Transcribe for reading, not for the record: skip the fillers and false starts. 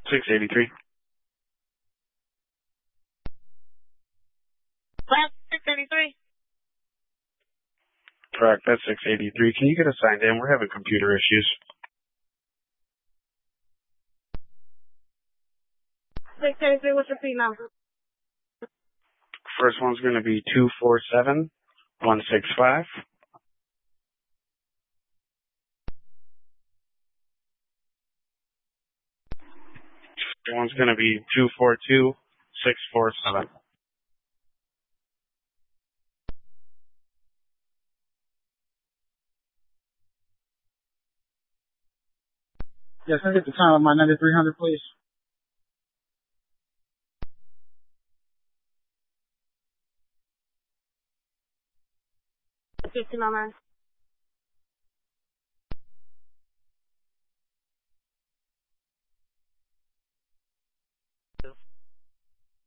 683. Last 683. Correct, that's 683. Can you get assigned in? We're having computer issues. 683, what's your P number? First one's going to be 247165. Second one's going to be 242647. Yes, I get the time of my 9300, please. 1509.